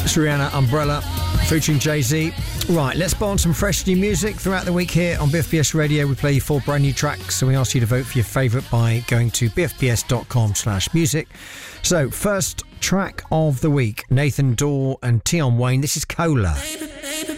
Rihanna, Umbrella, featuring Jay-Z. Right, let's buy on some fresh new music throughout the week here on BFBS Radio. We play you 4 brand new tracks, so we ask you to vote for your favourite by going to bfbs.com/music. So, first track of the week, Nathan Dawe and Tion Wayne. This is Cola. Baby.